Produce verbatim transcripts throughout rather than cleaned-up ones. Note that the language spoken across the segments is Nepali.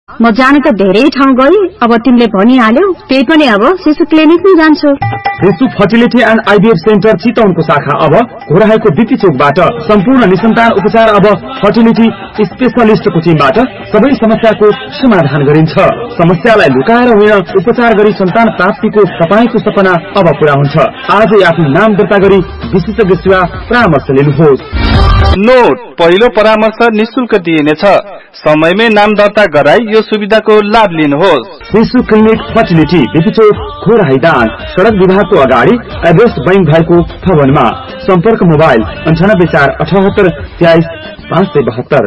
म जान त धेरै ठाउँ गई, अब तिमीले भनिहाल्यौ, त्यही पनि अब शिशु क्लिनिक नै जान्छु। शिशु फर्टिलिटी एन्ड आइभीएफ सेन्टर चितवनको शाखा अब घोराहाइको बिपी चोकबाट सम्पूर्ण निसन्तान उपचार अब फर्टिलिटी स्पेशलिस्टको टिमबाट सबै समस्याको समाधान गरिन्छ। समस्यालाई लुकाएर होइन, उपचार गरी सन्तान प्राप्तिको तपाईको सपना अब पूरा हुन्छ। आजै आफ्नो नाम दर्ता गरी विशेषज्ञ सेवा परामर्श लिनुहोस्। नोट, पहिलो परामर्श निशुल्क दिइनेछ। समयमै नाम दर्ता गराई यो सुविधाको लाभ लिनुहोस्। शिशु क्लिनिक फर्टिलिटी बिपी चोक घोराहाइदाङ सड़क विभागको अगाडि एभरेस्ट बैंक भएको भवनमा। सम्पर्क मोबाइल अन्ठानब्बे चार अठहत्तर तेइस पाँच सय बहत्तर।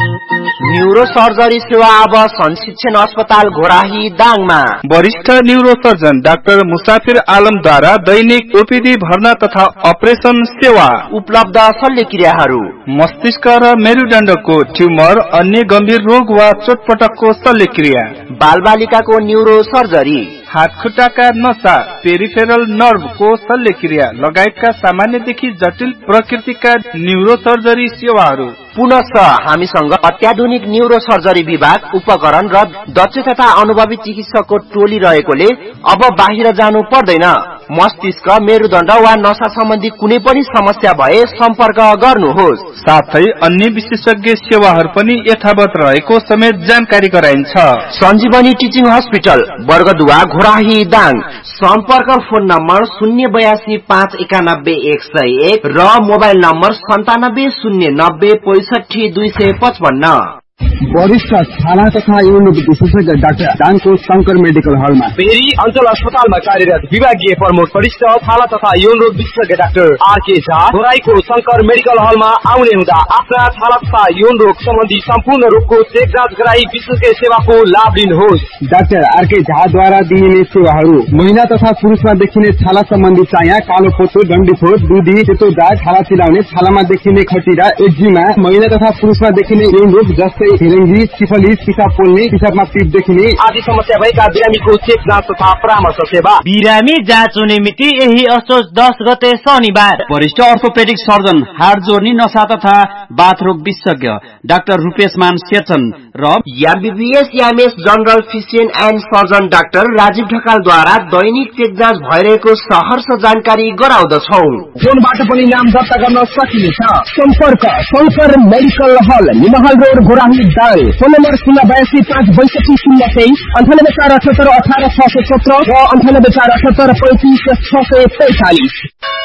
न्यूरो सर्जरी सेवा अब संशिक्षण अस्पताल घोराही दाङमा। वरिष्ठ न्यूरो सर्जन डाक्टर मुसाफिर आलमद्वारा दैनिक ओपीडी भर्ना तथा अपरेसन सेवा उपलब्ध। शल्यक्रियाहरू मस्तिष्क र मेरुदण्डको ट्युमर, अन्य गम्भीर रोग वा चोटपटकको शल्यक्रिया, बालबालिकाको न्यूरो सर्जरी, हात खुट्टाका नसा, पेरिफेरल नर्भको शल्यक्रिया लगायतका सामान्यदेखि जटिल प्रकृतिका न्यूरो सर्जरी सेवाहरू। पुनः हामीसँग अत्याधुनिक न्यूरो सर्जरी विभाग, उपकरण र दक्ष तथा अनुभवी चिकित्सकको टोली रहेकोले अब बाहिर जानु पर्दैन। मस्तिष्क, मेरुदण्ड वा नसा सम्बन्धी कुनै पनि समस्या भए सम्पर्क गर्नुहोस्। साथै अन्य विशेषज्ञ सेवाहरू पनि यथावत रहेको समेत जानकारी गराइन्छ। सञ्जीवनी टिचिङ हस्पिटल, वर्गदुवा, घोराही दाङ। सम्पर्क फोन नम्बर शून्य बयासी पाँच एकानब्बे एक सय एक र मोबाइल नम्बर सन्तानब्बे शून्य नब्बे पैसठी दुई सय पचपन्न। वरिष्ठ छाला तथा यौन विशेषज्ञ डाक्टर दाङको शंकर मेडिकल हलमा। फेरि अञ्चल अस्पतालमा कार्यरत विभागीय प्रमुख वरिष्ठ छाला तथा यौन रोग विशेषज्ञ doctor RK Jha घोराइको Shankar medical हलमा आउने हुँदा आफ्ना छाला तथा यौन रोग सम्बन्धी सम्पूर्ण रोगको चेक जाँच गराई विशेषज्ञ सेवाको लाभ लिनुहोस्। डाक्टर आरके झाद्वारा दिइने सेवाहरू: महिला तथा पुरुषमा देखिने छाला सम्बन्धी चाया, कालो पोतो, डन्डीफोर, दुधी, सेतो दाग, छाला चिलाउने, छालामा देखिने खटिरा, एक्जिमा, महिला तथा पुरुषमा देखिने यौन रोग जस्तै हेरेङ्गी, सिफलिस, पिसाब पोल्ने, पिसाबमा पिप देखिने आदि समस्या भएका बिरामीको चेक जाँच तथा परामर्श सेवा। बिरामी जाँच हुने मिति यही असोज दस गते शनिबार। वरिष्ठ अर्थोपेडिक सर्जन, हाड जोर्नी, नसा तथा बाथरोग विशेषज्ञ डाक्टर रूपेशमान सेचन र MBBS MS general physician and surgeon doctor Rajiv ढकालद्वारा Dainik check जाँच भइरहेको सहर्ष जानकारी गराउँदछौ। फोनबाट पनि नाम दर्ता गर्न सकिनेछ। सम्पर्क शंकर मेडिकल हल, निमहल road, Ghorahi Dang. Phone number शून्य बयासी पाँच बैसठी शून्य तेइस, अन्ठानब्बे चार अठहत्तर अठार छ सय सत्र र अन्ठानब्बे चार अठहत्तर पैंतिस छ सय पैंतालिस।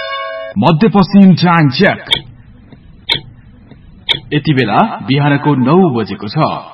मध्यपश्चिम टाइम चेक। यति बेला बिहानको नौ बजेको छ।